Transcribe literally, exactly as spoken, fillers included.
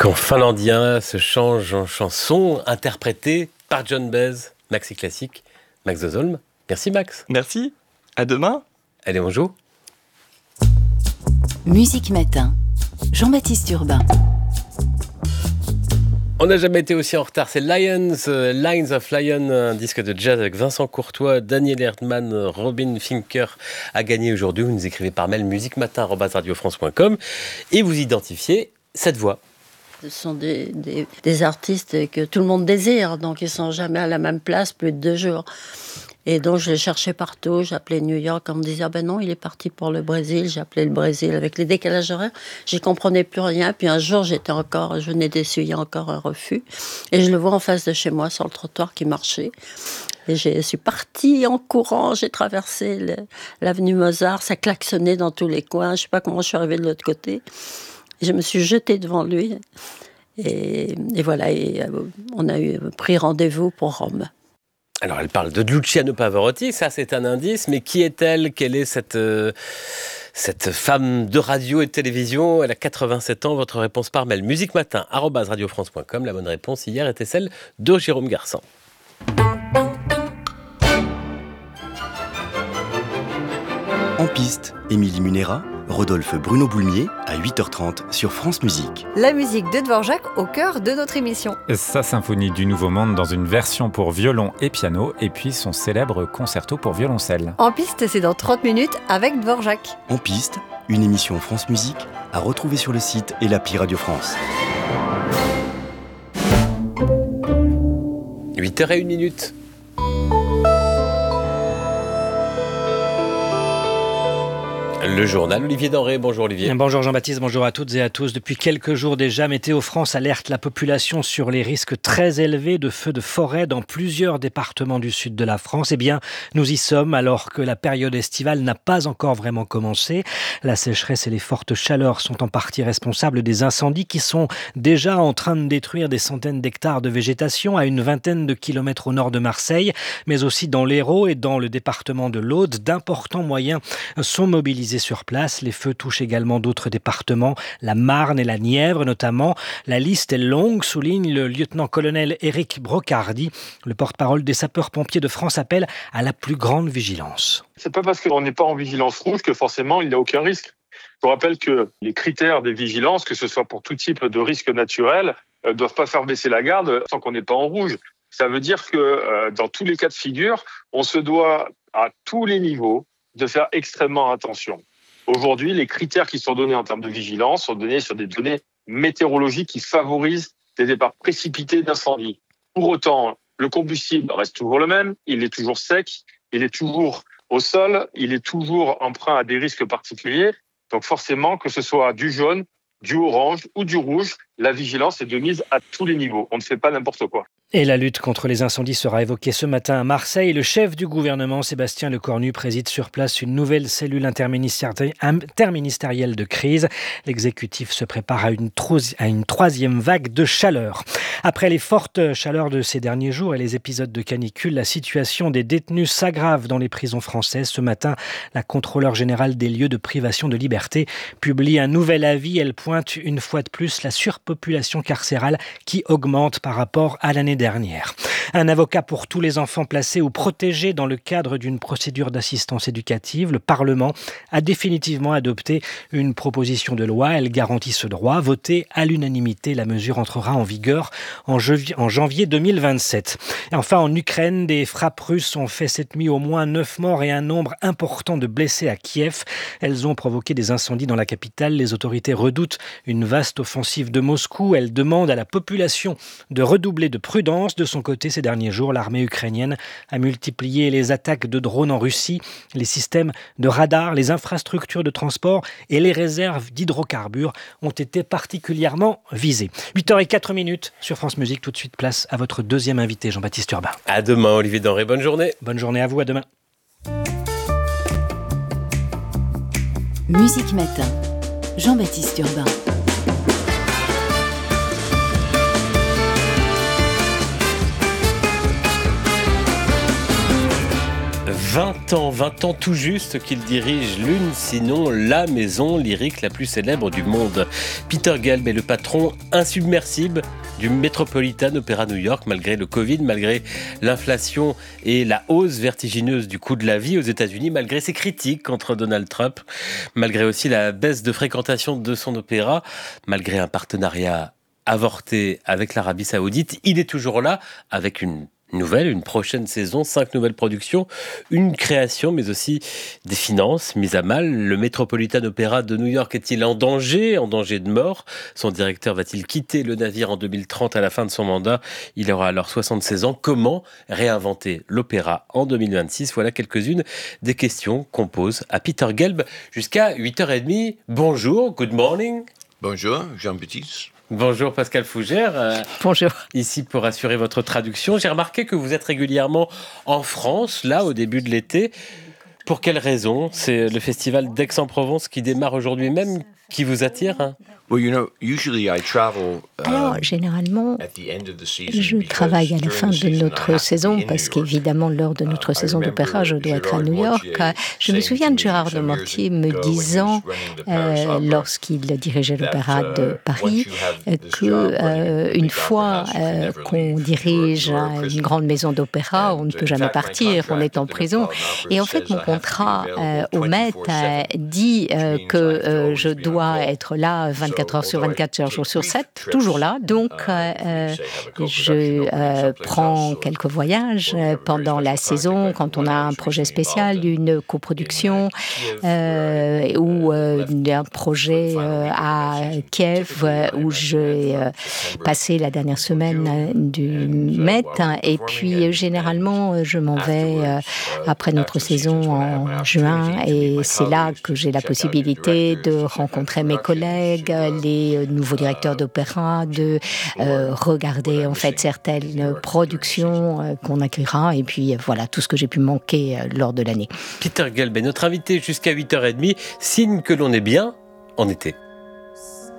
Quand Finlandien se change en chanson, interprétée par John Baez, Maxi Classique, Max Dozholm. Merci Max. Merci, à demain. Allez, on joue. Musique Matin, Jean-Baptiste Urbain. On n'a jamais été aussi en retard, c'est Lions, euh, Lines of Lion, un disque de jazz avec Vincent Courtois, Daniel Erdmann, Robin Finker a gagné aujourd'hui. Vous nous écrivez par mail musiquematin arobase radio france point com et vous identifiez cette voix. Ce sont des, des, des artistes que tout le monde désire, donc ils ne sont jamais à la même place plus de deux jours. Et donc je les cherchais partout, j'appelais New York, on me disait ah ben non, il est parti pour le Brésil, j'appelais le Brésil avec les décalages horaires, j'y comprenais plus rien, puis un jour j'étais encore, je venais d'essuyer encore un refus, et je le vois en face de chez moi sur le trottoir qui marchait, et je suis partie en courant, j'ai traversé le, l'avenue Mozart, ça klaxonnait dans tous les coins, je sais pas comment je suis arrivée de l'autre côté, et je me suis jetée devant lui, et, et voilà, et euh, on a eu pris rendez-vous pour Rome. Alors, elle parle de Luciano Pavarotti, ça c'est un indice, mais qui est-elle ? Quelle est cette, euh, cette femme de radio et de télévision ? Elle a quatre-vingt-sept ans, votre réponse par mail musiquematin arobase radio france point com. La bonne réponse hier était celle de Jérôme Garçon. En piste, Émilie Munera, Rodolphe Bruno Boulmier à huit heures trente sur France Musique. La musique de Dvorak au cœur de notre émission. Sa symphonie du Nouveau Monde dans une version pour violon et piano, et puis son célèbre concerto pour violoncelle. En piste, c'est dans trente minutes avec Dvorak. En piste, une émission France Musique à retrouver sur le site et l'appli Radio France. huit heures une minute. Le journal, Olivier Denré. Bonjour Olivier. Bonjour Jean-Baptiste, bonjour à toutes et à tous. Depuis quelques jours déjà, Météo France alerte la population sur les risques très élevés de feux de forêt dans plusieurs départements du sud de la France. Eh bien, nous y sommes alors que la période estivale n'a pas encore vraiment commencé. La sécheresse et les fortes chaleurs sont en partie responsables des incendies qui sont déjà en train de détruire des centaines d'hectares de végétation à une vingtaine de kilomètres au nord de Marseille, mais aussi dans l'Hérault et dans le département de l'Aude. D'importants moyens sont mobilisés sur place. Les feux touchent également d'autres départements, la Marne et la Nièvre notamment. La liste est longue, souligne le lieutenant-colonel Éric Brocardi. Le porte-parole des sapeurs-pompiers de France appelle à la plus grande vigilance. C'est pas parce qu'on n'est pas en vigilance rouge que forcément il n'y a aucun risque. Je vous rappelle que les critères des vigilances, que ce soit pour tout type de risque naturel, ne doivent pas faire baisser la garde tant qu'on n'est pas en rouge. Ça veut dire que euh, dans tous les cas de figure, on se doit à tous les niveaux de faire extrêmement attention. Aujourd'hui, les critères qui sont donnés en termes de vigilance sont donnés sur des données météorologiques qui favorisent des départs précipités d'incendie. Pour autant, le combustible reste toujours le même, il est toujours sec, il est toujours au sol, il est toujours emprunt à des risques particuliers. Donc forcément, que ce soit du jaune, du orange ou du rouge, la vigilance est de mise à tous les niveaux. On ne fait pas n'importe quoi. Et la lutte contre les incendies sera évoquée ce matin à Marseille. Le chef du gouvernement, Sébastien Lecornu, préside sur place une nouvelle cellule interministérielle de crise. L'exécutif se prépare à une, tro- à une troisième vague de chaleur. Après les fortes chaleurs de ces derniers jours et les épisodes de canicule, la situation des détenus s'aggrave dans les prisons françaises. Ce matin, la contrôleure générale des lieux de privation de liberté publie un nouvel avis. Elle pointe une fois de plus la surpopulation carcérale qui augmente par rapport à l'année dernière. Un avocat pour tous les enfants placés ou protégés dans le cadre d'une procédure d'assistance éducative. Le Parlement a définitivement adopté une proposition de loi. Elle garantit ce droit. Votée à l'unanimité, la mesure entrera en vigueur en janvier deux mille vingt-sept. Et enfin, en Ukraine, des frappes russes ont fait cette nuit au moins neuf morts et un nombre important de blessés à Kiev. Elles ont provoqué des incendies dans la capitale. Les autorités redoutent une vaste offensive de Moscou. Elles demandent à la population de redoubler de prudence. De son côté, ces derniers jours, l'armée ukrainienne a multiplié les attaques de drones en Russie. Les systèmes de radar, les infrastructures de transport et les réserves d'hydrocarbures ont été particulièrement visées. huit heures zéro quatre minutes sur France Musique. Tout de suite, place à votre deuxième invité, Jean-Baptiste Urbain. À demain, Olivier Denré. Bonne journée. Bonne journée à vous. À demain. Musique Matin, Jean-Baptiste Urbain. vingt ans, vingt ans tout juste qu'il dirige l'une, sinon la maison lyrique la plus célèbre du monde. Peter Gelb est le patron insubmersible du Metropolitan Opera New York, malgré le Covid, malgré l'inflation et la hausse vertigineuse du coût de la vie aux États-Unis, malgré ses critiques contre Donald Trump, malgré aussi la baisse de fréquentation de son opéra, malgré un partenariat avorté avec l'Arabie Saoudite, il est toujours là avec une nouvelle, une prochaine saison, cinq nouvelles productions, une création, mais aussi des finances mises à mal. Le Metropolitan Opera de New York est-il en danger, en danger de mort ? Son directeur va-t-il quitter le navire en deux mille trente à la fin de son mandat ? Il aura alors soixante-seize ans. Comment réinventer l'opéra en deux mille vingt-six ? Voilà quelques-unes des questions qu'on pose à Peter Gelb jusqu'à huit heures trente. Bonjour, good morning. Bonjour, Jean-Baptiste. Bonjour Pascal Fougère. Euh, Bonjour. Ici pour assurer votre traduction. J'ai remarqué que vous êtes régulièrement en France, là, au début de l'été. Pour quelle raison ? C'est le festival d'Aix-en-Provence qui démarre aujourd'hui même qui vous attire, hein ? Well, you know, usually I travel, um, Alors, généralement, je travaille à la fin de notre saison parce qu'évidemment, lors de notre saison d'opéra, je dois être à New York. Je me souviens de Gérard de Mortier me disant, euh, lorsqu'il dirigeait l'opéra de Paris, que euh, une fois euh, qu'on dirige une grande maison d'opéra, on ne peut jamais partir, on est en prison. Et en fait, mon contrat euh, au Met euh, dit euh, que euh, je dois être là vingt-quatre heures sur vingt-quatre, sept jours sur sept, toujours là. Donc, euh, je euh, prends quelques voyages pendant la saison, quand on a un projet spécial, une coproduction euh, ou euh, un projet euh, à Kiev où j'ai euh, passé la dernière semaine du Met. Et puis, généralement, je m'en vais euh, après notre saison en juin et c'est là que j'ai la possibilité de rencontrer mes collègues, les nouveaux directeurs d'opéra, de euh, regarder en fait certaines productions euh, qu'on accueillera et puis euh, voilà tout ce que j'ai pu manquer euh, lors de l'année. Peter Gelb est notre invité jusqu'à huit heures trente, signe que l'on est bien en été.